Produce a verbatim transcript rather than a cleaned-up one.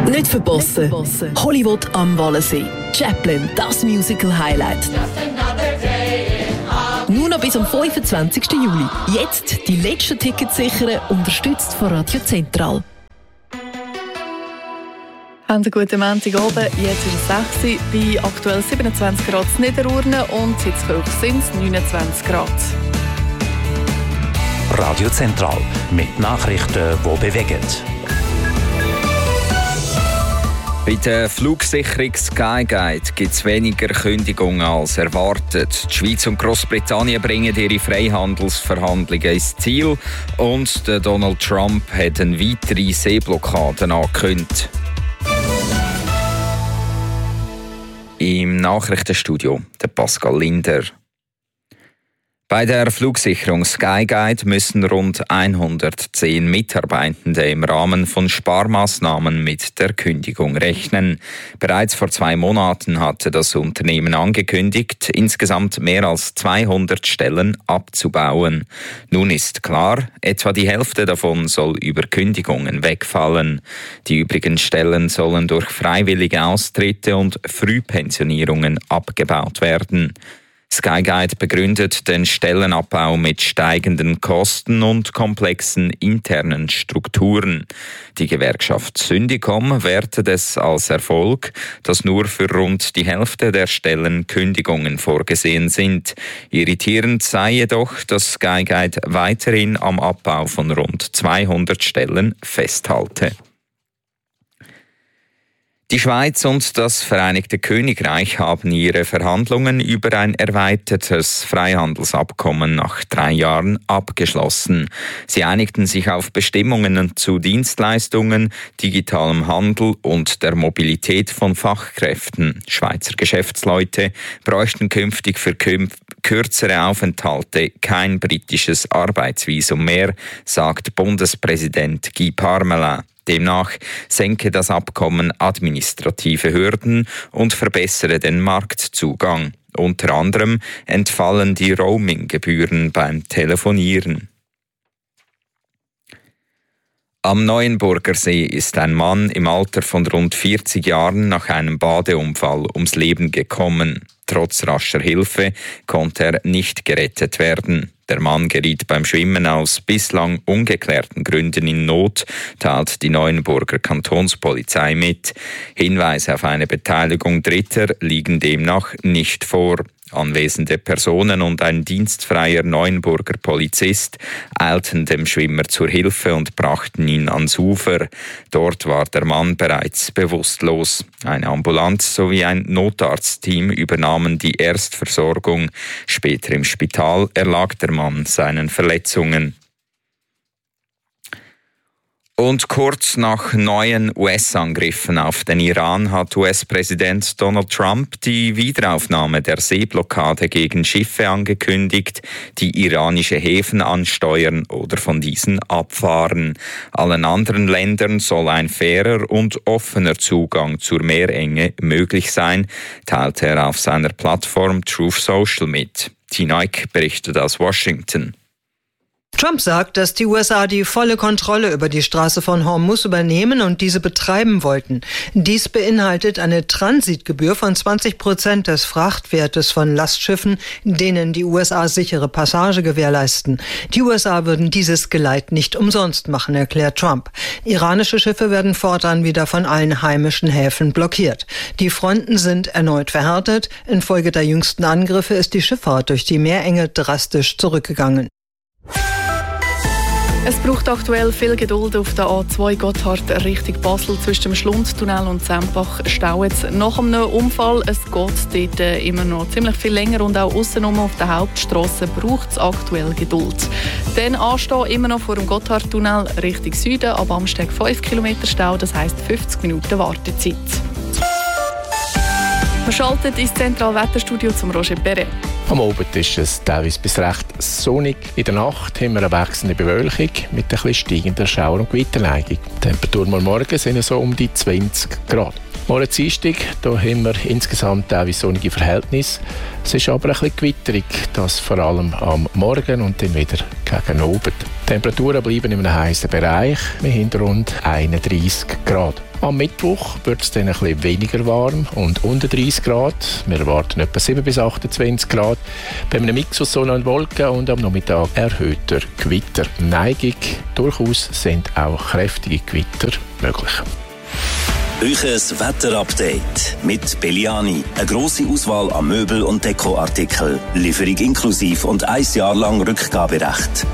Nicht verbossen. Hollywood am Wallensee. Chaplin, das Musical-Highlight. Nur noch bis am fünfundzwanzigsten Juli. Jetzt die letzten Tickets sichern, unterstützt von Radio Zentral. Einen guten Montagabend, jetzt ist es sechs Uhr, bei aktuell siebenundzwanzig Grad in Niederurne und jetzt hoch sind es neunundzwanzig Grad. Radio Zentral mit Nachrichten, die bewegen. Bei der Flugsicherung Skyguide gibt es weniger Kündigungen als erwartet. Die Schweiz und Großbritannien bringen ihre Freihandelsverhandlungen ins Ziel und der Donald Trump hat eine weitere Seeblockade angekündigt. Im Nachrichtenstudio der Pascal Linder. Bei der Flugsicherung Skyguide müssen rund hundertzehn Mitarbeitende im Rahmen von Sparmaßnahmen mit der Kündigung rechnen. Bereits vor zwei Monaten hatte das Unternehmen angekündigt, insgesamt mehr als zweihundert Stellen abzubauen. Nun ist klar, etwa die Hälfte davon soll über Kündigungen wegfallen. Die übrigen Stellen sollen durch freiwillige Austritte und Frühpensionierungen abgebaut werden. Skyguide begründet den Stellenabbau mit steigenden Kosten und komplexen internen Strukturen. Die Gewerkschaft Syndicom wertet es als Erfolg, dass nur für rund die Hälfte der Stellen Kündigungen vorgesehen sind. Irritierend sei jedoch, dass Skyguide weiterhin am Abbau von rund zweihundert Stellen festhalte. Die Schweiz und das Vereinigte Königreich haben ihre Verhandlungen über ein erweitertes Freihandelsabkommen nach drei Jahren abgeschlossen. Sie einigten sich auf Bestimmungen zu Dienstleistungen, digitalem Handel und der Mobilität von Fachkräften. Schweizer Geschäftsleute bräuchten künftig für kürzere Aufenthalte kein britisches Arbeitsvisum mehr, sagt Bundespräsident Guy Parmelin. Demnach senke das Abkommen administrative Hürden und verbessere den Marktzugang. Unter anderem entfallen die Roaminggebühren beim Telefonieren. Am Neuenburger See ist ein Mann im Alter von rund vierzig Jahren nach einem Badeunfall ums Leben gekommen. Trotz rascher Hilfe konnte er nicht gerettet werden. Der Mann geriet beim Schwimmen aus bislang ungeklärten Gründen in Not, teilt die Neuenburger Kantonspolizei mit. Hinweise auf eine Beteiligung Dritter liegen demnach nicht vor. Anwesende Personen und ein dienstfreier Neuenburger Polizist eilten dem Schwimmer zur Hilfe und brachten ihn ans Ufer. Dort war der Mann bereits bewusstlos. Eine Ambulanz sowie ein Notarztteam übernahmen die Erstversorgung. Später im Spital erlag der Mann seinen Verletzungen. Und kurz nach neuen U S-Angriffen auf den Iran hat U S-Präsident Donald Trump die Wiederaufnahme der Seeblockade gegen Schiffe angekündigt, die iranische Häfen ansteuern oder von diesen abfahren. Allen anderen Ländern soll ein fairer und offener Zugang zur Meerenge möglich sein, teilte er auf seiner Plattform Truth Social mit. Tina Eck berichtet aus Washington. Trump sagt, dass die U S A die volle Kontrolle über die Straße von Hormuz übernehmen und diese betreiben wollten. Dies beinhaltet eine Transitgebühr von zwanzig Prozent des Frachtwertes von Lastschiffen, denen die U S A sichere Passage gewährleisten. Die U S A würden dieses Geleit nicht umsonst machen, erklärt Trump. Iranische Schiffe werden fortan wieder von allen heimischen Häfen blockiert. Die Fronten sind erneut verhärtet. Infolge der jüngsten Angriffe ist die Schifffahrt durch die Meerenge drastisch zurückgegangen. Es braucht aktuell viel Geduld auf der A zwei Gotthard Richtung Basel. Zwischen dem Schlundtunnel und Sempach staut es nach einem Unfall. Es geht dort immer noch ziemlich viel länger und auch aussenrum auf der Hauptstrasse braucht es aktuell Geduld. Dann anstehen immer noch vor dem Gotthardtunnel Richtung Süden, ab Amsteg fünf Kilometer Stau, das heisst fünfzig Minuten Wartezeit. Wir schalten ins Zentralwetterstudio zum Roger Perret. Am Abend ist es teilweise bis recht sonnig. In der Nacht haben wir eine wechselnde Bewölkung mit ein bisschen steigender Schauer- und Gewiterneigung. Die Temperaturen am Morgen sind so um die zwanzig Grad. Morgen Dienstag, da haben wir insgesamt teilweise sonnige Verhältnisse. Es ist aber ein bisschen gewitterig, das vor allem am Morgen und dann wieder gegen Abend. Die Temperaturen bleiben in einem heißen Bereich. Wir haben rund einunddreissig Grad. Am Mittwoch wird es dann ein bisschen weniger warm und unter dreißig Grad. Wir erwarten etwa sieben bis achtundzwanzig Grad. Bei einem Mix aus Sonne und Wolken und am Nachmittag erhöhter Gewitterneigung. Durchaus sind auch kräftige Gewitter möglich. Euches Wetterupdate mit Belliani. Eine grosse Auswahl an Möbel- und Dekoartikeln. Lieferung inklusiv und ein Jahr lang Rückgaberecht.